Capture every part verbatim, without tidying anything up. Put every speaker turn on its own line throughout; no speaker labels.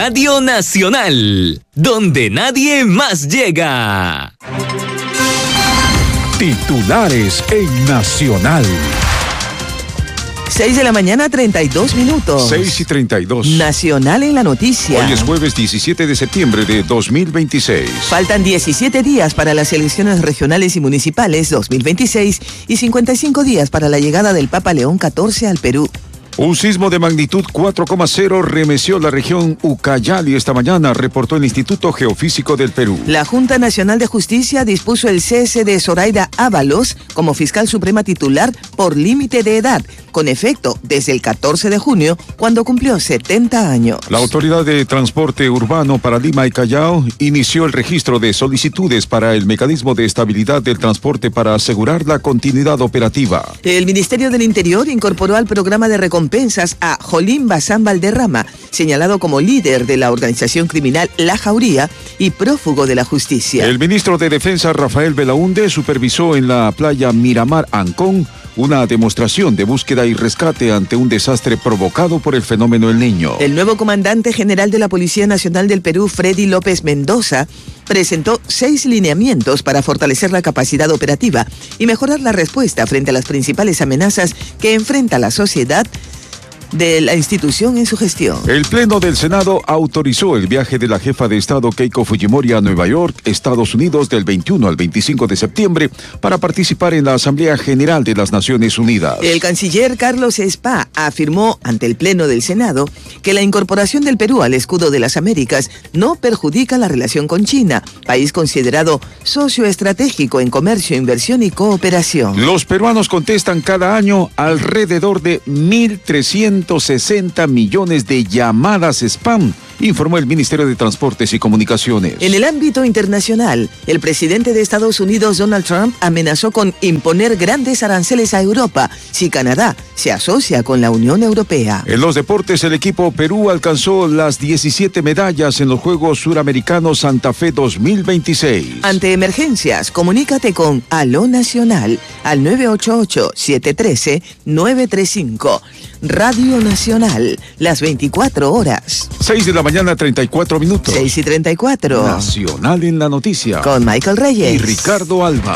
Radio Nacional, donde nadie más llega.
Titulares en Nacional.
seis de la mañana, treinta y dos minutos.
seis y treinta y dos.
Nacional en la noticia.
Hoy es jueves diecisiete de septiembre de dos mil veintiséis.
Faltan diecisiete días para las elecciones regionales y municipales dos mil veintiséis y cincuenta y cinco días para la llegada del Papa León catorce al Perú.
Un sismo de magnitud cuatro coma cero remeció la región Ucayali esta mañana, reportó el Instituto Geofísico del Perú.
La Junta Nacional de Justicia dispuso el cese de Zoraida Ábalos como fiscal suprema titular por límite de edad, con efecto desde el catorce de junio, cuando cumplió setenta años.
La Autoridad de Transporte Urbano para Lima y Callao inició el registro de solicitudes para el mecanismo de estabilidad del transporte para asegurar la continuidad operativa.
El Ministerio del Interior incorporó al programa de recompensas a Jolín Bazán Valderrama, señalado como líder de la organización criminal La Jauría y prófugo de la justicia.
El ministro de Defensa Rafael Belaúnde supervisó en la playa Miramar Ancón una demostración de búsqueda y rescate ante un desastre provocado por el fenómeno El Niño.
El nuevo comandante general de la Policía Nacional del Perú, Freddy López Mendoza, presentó seis lineamientos para fortalecer la capacidad operativa y mejorar la respuesta frente a las principales amenazas que enfrenta la sociedad de la institución en su gestión.
El Pleno del Senado autorizó el viaje de la jefa de Estado Keiko Fujimori a Nueva York, Estados Unidos, del veintiuno al veinticinco de septiembre para participar en la Asamblea General de las Naciones Unidas.
El canciller Carlos Spa afirmó ante el Pleno del Senado que la incorporación del Perú al escudo de las Américas no perjudica la relación con China, país considerado socio estratégico en comercio, inversión y cooperación.
Los peruanos contestan cada año alrededor de mil trescientos sesenta millones de llamadas spam, informó el Ministerio de Transportes y Comunicaciones.
En el ámbito internacional, el presidente de Estados Unidos, Donald Trump, amenazó con imponer grandes aranceles a Europa si Canadá se asocia con la Unión Europea.
En los deportes, el equipo Perú alcanzó las diecisiete medallas en los Juegos Suramericanos Santa Fe dos mil veintiséis.
Ante emergencias, comunícate con Aló Nacional al nueve ocho ocho, siete uno tres, nueve tres cinco. Radio Nacional, las veinticuatro horas.
seis de la mañana, treinta y cuatro minutos.
seis y treinta y cuatro.
Nacional en la noticia.
Con Michael Reyes
y Ricardo Alba.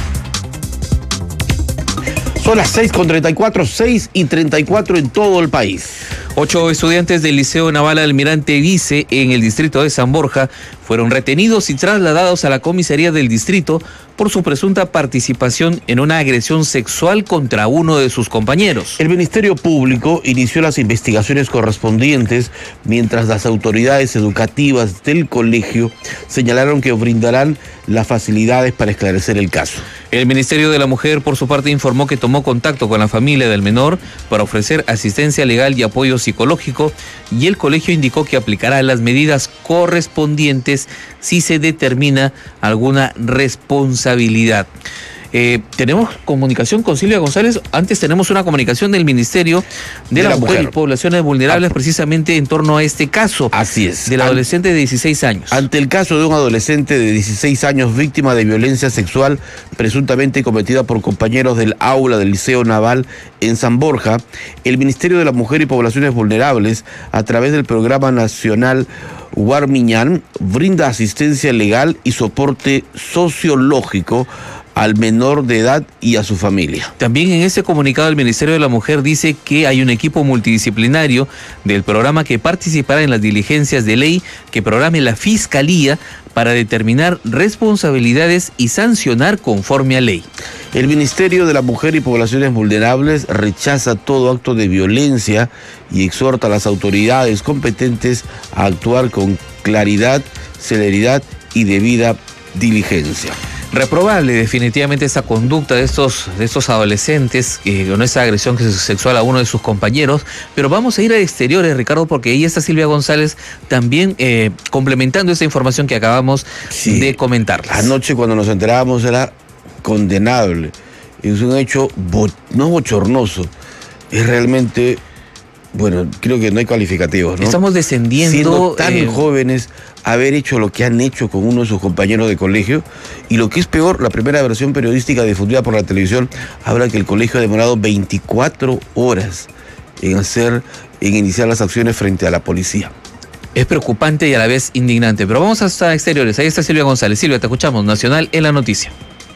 Son las seis con treinta y cuatro, seis y treinta y cuatro en todo el país.
Ocho estudiantes del Liceo Naval Almirante Vice en el distrito de San Borja fueron retenidos y trasladados a la comisaría del distrito por su presunta participación en una agresión sexual contra uno de sus compañeros.
El Ministerio Público inició las investigaciones correspondientes, mientras las autoridades educativas del colegio señalaron que brindarán las facilidades para esclarecer el caso.
El Ministerio de la Mujer, por su parte, informó que tomó contacto con la familia del menor para ofrecer asistencia legal y apoyo psicológico, y el colegio indicó que aplicará las medidas correspondientes si se determina alguna responsabilidad. Eh, tenemos comunicación con Silvia González. Antes tenemos una comunicación del Ministerio de, de la, la Mujer, Mujer y Poblaciones Vulnerables, ah, precisamente en torno a este caso.
Así es.
Del adolescente de dieciséis años.
Ante el caso de un adolescente de dieciséis años víctima de violencia sexual presuntamente cometida por compañeros del aula del Liceo Naval en San Borja, el Ministerio de la Mujer y Poblaciones Vulnerables, a través del Programa Nacional Guarmiñán, brinda asistencia legal y soporte sociológico al menor de edad y a su familia.
También en ese comunicado el Ministerio de la Mujer dice que hay un equipo multidisciplinario del programa que participará en las diligencias de ley que programe la Fiscalía para determinar responsabilidades y sancionar conforme a ley.
El Ministerio de la Mujer y Poblaciones Vulnerables rechaza todo acto de violencia y exhorta a las autoridades competentes a actuar con claridad, celeridad y debida diligencia.
Reprobable definitivamente esta conducta de estos, de estos adolescentes, eh, con esa agresión sexual a uno de sus compañeros. Pero vamos a ir a exteriores, Ricardo, porque ahí está Silvia González también eh, complementando esta información que acabamos sí. de comentar.
Anoche cuando nos enterábamos era condenable. Es un hecho bo- no bochornoso, es realmente, bueno, creo que no hay calificativos, ¿no?
Estamos descendiendo.
Siendo tan
eh,
jóvenes, haber hecho lo que han hecho con uno de sus compañeros de colegio, y lo que es peor, la primera versión periodística difundida por la televisión habla que el colegio ha demorado veinticuatro horas en hacer, en iniciar las acciones frente a la policía.
Es preocupante y a la vez indignante. Pero vamos hasta exteriores. Ahí está Silvia González. Silvia, te escuchamos. Nacional en la noticia.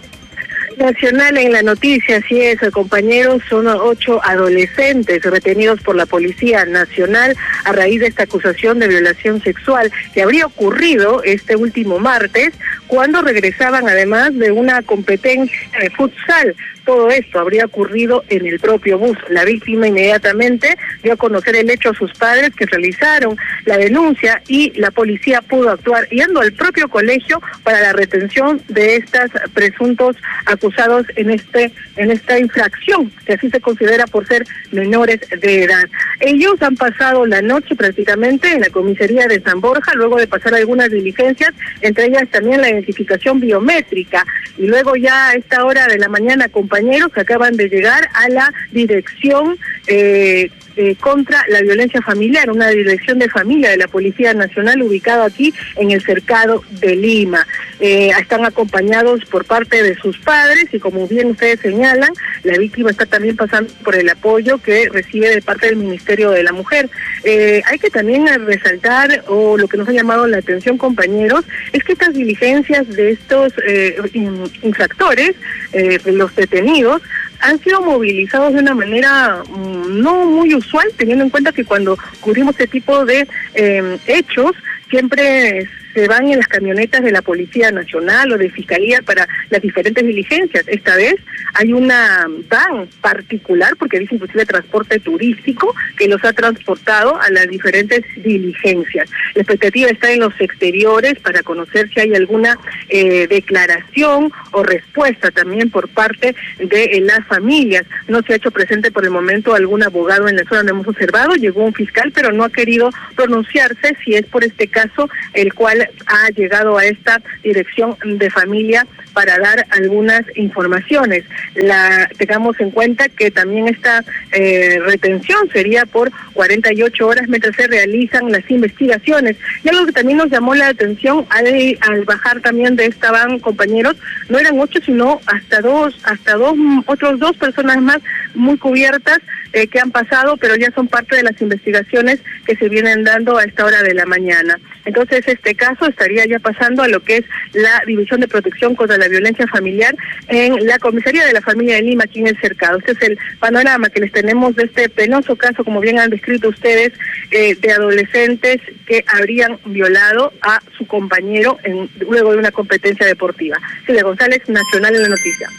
Nacional en la noticia, así es, compañeros, son ocho adolescentes retenidos por la Policía Nacional a raíz de esta acusación de violación sexual que habría ocurrido este último martes cuando regresaban además de una competencia de futsal. Todo esto habría ocurrido en el propio bus. La víctima inmediatamente dio a conocer el hecho a sus padres, que realizaron la denuncia y la policía pudo actuar yendo al propio colegio para la retención de estos presuntos acusados en este en esta infracción, que así se considera por ser menores de edad. Ellos han pasado la noche prácticamente en la comisaría de San Borja, luego de pasar algunas diligencias, entre ellas también la identificación biométrica, y luego ya a esta hora de la mañana, compañeros, acaban de llegar a la dirección eh, eh, contra la violencia familiar, una dirección de familia de la Policía Nacional ubicada aquí en el Cercado de Lima. Eh, están acompañados por parte de sus padres y, como bien ustedes señalan, la víctima está también pasando por el apoyo que recibe de parte del Ministerio de la Mujer. Eh, hay que también resaltar, o lo que nos ha llamado la atención, compañeros, es que estas diligencias de estos eh, infractores, eh, los detenidos, han sido movilizados de una manera mmm, no muy usual, teniendo en cuenta que cuando cubrimos este tipo de eh, hechos, siempre se van en las camionetas de la Policía Nacional o de Fiscalía para las diferentes diligencias. Esta vez hay una van particular, porque dice inclusive transporte turístico, que los ha transportado a las diferentes diligencias. La expectativa está en los exteriores para conocer si hay alguna eh, declaración o respuesta también por parte de las familias. No se ha hecho presente por el momento algún abogado en la zona donde hemos observado. Llegó un fiscal, pero no ha querido pronunciarse si es por este caso el cual ha llegado a esta dirección de familia para dar algunas informaciones. La tengamos en cuenta que también esta eh, retención sería por cuarenta y ocho horas mientras se realizan las investigaciones. Y algo que también nos llamó la atención al, al bajar también de esta van, compañeros, no eran ocho, sino hasta dos, hasta dos, otros dos personas más muy cubiertas eh, que han pasado, pero ya son parte de las investigaciones que se vienen dando a esta hora de la mañana. Entonces, este caso estaría ya pasando a lo que es la División de Protección contra la Violencia Familiar en la Comisaría de la Familia de Lima, aquí en el Cercado. Este es el panorama que les tenemos de este penoso caso, como bien han descrito ustedes, eh, de adolescentes que habrían violado a su compañero en, luego de una competencia deportiva. Silvia González, Nacional en la Noticia.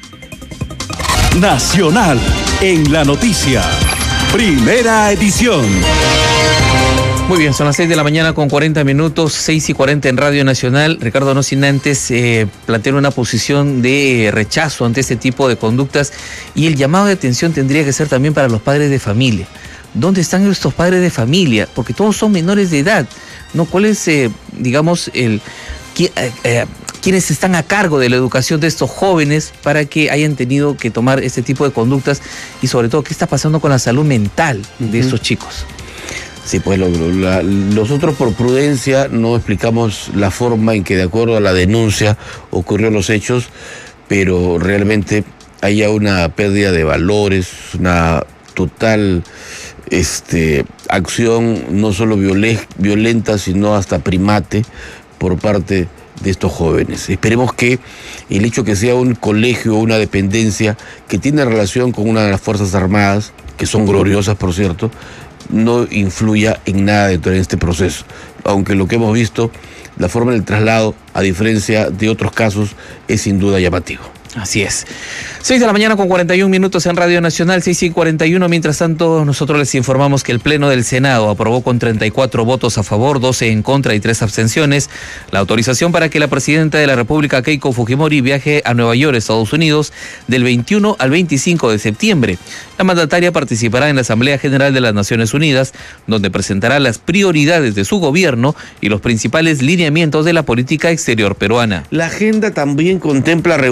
Nacional en la Noticia, primera edición.
Muy bien, son las seis de la mañana con cuarenta minutos, seis y cuarenta en Radio Nacional. Ricardo, no sin antes eh, plantear una posición de rechazo ante este tipo de conductas, y el llamado de atención tendría que ser también para los padres de familia. ¿Dónde están estos padres de familia? Porque todos son menores de edad, ¿no? ¿Cuál es, eh, digamos, el eh, eh, quienes están a cargo de la educación de estos jóvenes para que hayan tenido que tomar este tipo de conductas? Y sobre todo, ¿qué está pasando con la salud mental de uh-huh. estos chicos?
Sí, pues lo, la, nosotros por prudencia no explicamos la forma en que, de acuerdo a la denuncia, ocurrieron los hechos, pero realmente hay una pérdida de valores, una total este, acción no solo violen, violenta, sino hasta primate por parte de estos jóvenes. Esperemos que el hecho que sea un colegio o una dependencia que tiene relación con una de las Fuerzas Armadas, que son gloriosas, por cierto, no influya en nada dentro de este proceso. Aunque lo que hemos visto, la forma del traslado, a diferencia de otros casos, es sin duda llamativo.
Así es. seis de la mañana con cuarenta y un minutos en Radio Nacional, seis y cuarenta y uno. Mientras tanto, nosotros les informamos que el Pleno del Senado aprobó con treinta y cuatro votos a favor, doce en contra y tres abstenciones la autorización para que la presidenta de la República, Keiko Fujimori, viaje a Nueva York, Estados Unidos, del veintiuno al veinticinco de septiembre. La mandataria participará en la Asamblea General de las Naciones Unidas, donde presentará las prioridades de su gobierno y los principales lineamientos de la política exterior peruana.
La agenda también contempla reuniones bilaterales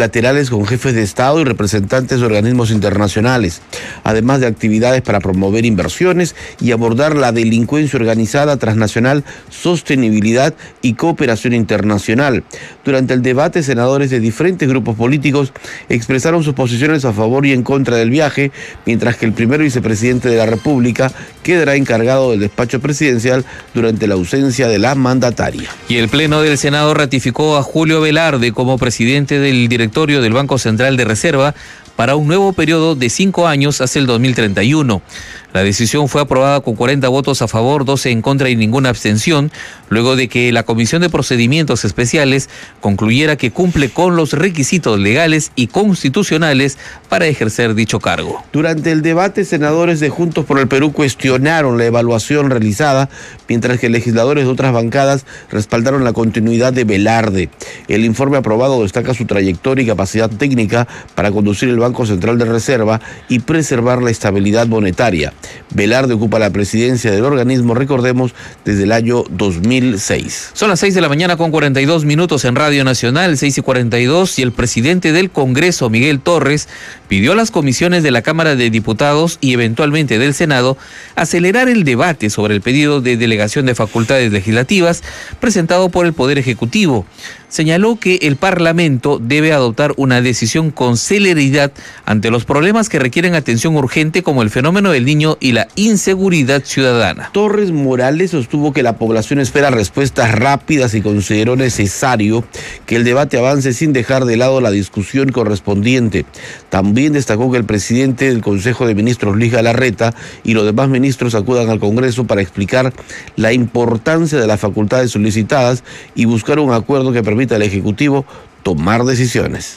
bilaterales con jefes de Estado y representantes de organismos internacionales, además de actividades para promover inversiones y abordar la delincuencia organizada transnacional, sostenibilidad y cooperación internacional. Durante el debate, senadores de diferentes grupos políticos expresaron sus posiciones a favor y en contra del viaje, mientras que el primer vicepresidente de la República quedará encargado del despacho presidencial durante la ausencia de la mandataria.
Y el Pleno del Senado ratificó a Julio Velarde como presidente del directorio del Banco Central de Reserva para un nuevo periodo de cinco años hasta el dos mil treinta y uno. La decisión fue aprobada con cuarenta votos a favor, doce en contra y ninguna abstención, luego de que la Comisión de Procedimientos Especiales concluyera que cumple con los requisitos legales y constitucionales para ejercer dicho cargo.
Durante el debate, senadores de Juntos por el Perú cuestionaron la evaluación realizada, mientras que legisladores de otras bancadas respaldaron la continuidad de Velarde. El informe aprobado destaca su trayectoria y capacidad técnica para conducir el Banco Central de Reserva y preservar la estabilidad monetaria. Velarde ocupa la presidencia del organismo, recordemos, desde el año dos mil seis.
Son las seis de la mañana con cuarenta y dos minutos en Radio Nacional, seis y cuarenta y dos, y el presidente del Congreso, Miguel Torres, pidió a las comisiones de la Cámara de Diputados y eventualmente del Senado acelerar el debate sobre el pedido de delegación de facultades legislativas presentado por el Poder Ejecutivo. Señaló que el Parlamento debe adoptar una decisión con celeridad ante los problemas que requieren atención urgente como el fenómeno del niño y la inseguridad ciudadana.
Torres Morales sostuvo que la población espera respuestas rápidas y consideró necesario que el debate avance sin dejar de lado la discusión correspondiente. También destacó que el presidente del Consejo de Ministros, Luis Galarreta, y los demás ministros acudan al Congreso para explicar la importancia de las facultades solicitadas y buscar un acuerdo que permita al Ejecutivo tomar decisiones.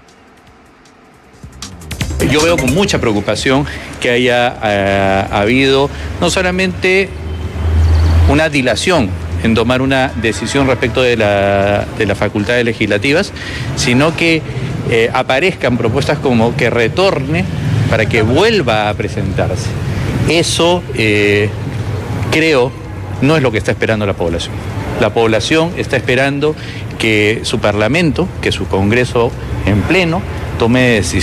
Yo veo con mucha preocupación que haya eh, habido no solamente una dilación en tomar una decisión respecto de, la, de las facultades legislativas, sino que eh, aparezcan propuestas como que retorne para que vuelva a presentarse. Eso eh, creo no es lo que está esperando la población. La población está esperando que su Parlamento, que su Congreso en pleno, tome decisiones.